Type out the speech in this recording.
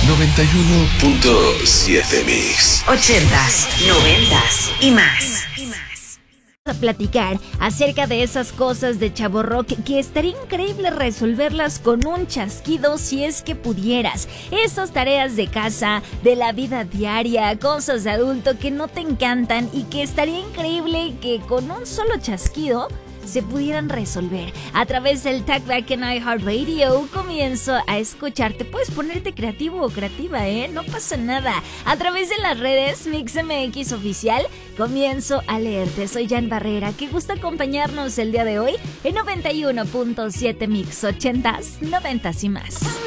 91.7 Mix. 80s, 90s y más. A platicar acerca de esas cosas de chavo rock que estaría increíble resolverlas con un chasquido si es que pudieras. Esas tareas de casa, de la vida diaria, cosas de adulto que no te encantan y que estaría increíble que con un solo chasquido se pudieran resolver. A través del Talkback en iHeartRadio comienzo a escucharte. Puedes ponerte creativo o creativa, no pasa nada. A través de las redes MixMX Oficial comienzo a leerte. Soy Jan Barrera, que gusta acompañarnos el día de hoy en 91.7 Mix, 80s, 90s y más.